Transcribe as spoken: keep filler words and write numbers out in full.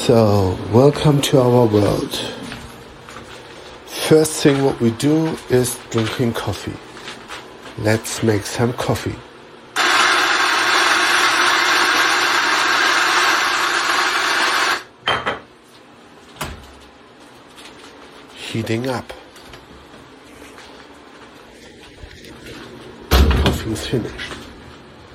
So, welcome to our world. First thing what we do is drinking coffee. Let's make some coffee. Heating up. Coffee is finished.